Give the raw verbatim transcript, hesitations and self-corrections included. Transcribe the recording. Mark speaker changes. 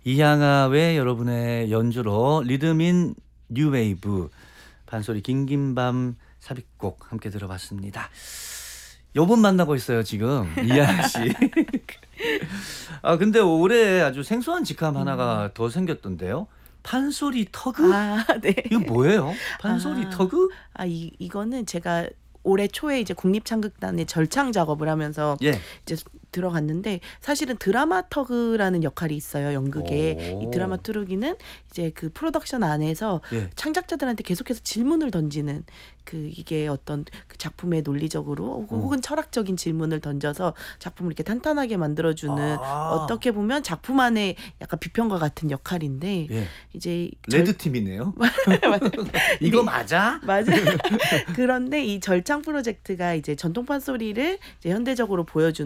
Speaker 1: 이향아의 여러분의 연주로 리듬인 뉴웨이브 판소리 긴긴밤 삽입곡 함께 들어봤습니다. 요분 만나고 있어요 지금 이향아 씨. 아 근데 올해 아주 생소한 직함 하나가 더 생겼던데요. 판소리 터그?
Speaker 2: 아 네.
Speaker 1: 이거 뭐예요? 판소리
Speaker 2: 아.
Speaker 1: 터그?
Speaker 2: 아 이 이거는 제가 올해 초에 이제 국립창극단의 절창 작업을 하면서
Speaker 1: 예.
Speaker 2: 이제 들어갔는데 사실은 드라마터그라는 역할이 있어요 연극에. 이
Speaker 1: 오.
Speaker 2: 드라마투르기는 이제 그 프로덕션 안에서
Speaker 1: 예.
Speaker 2: 창작자들한테 계속해서 질문을 던지는 그 이게 어떤 그 작품의 논리적으로
Speaker 1: 어.
Speaker 2: 혹은 철학적인 질문을 던져서 작품을 이렇게 탄탄하게 만들어주는
Speaker 1: 아.
Speaker 2: 어떻게 보면 작품 안에 약간 비평과 같은 역할인데
Speaker 1: 예.
Speaker 2: 이제 절-
Speaker 1: 레드 팀이네요.
Speaker 2: 맞아요.
Speaker 1: 이거 맞아?
Speaker 2: 맞아요. 그런데 이 절창 프로젝트가 이제 전통 판소리를 이제 현대적으로 보여주는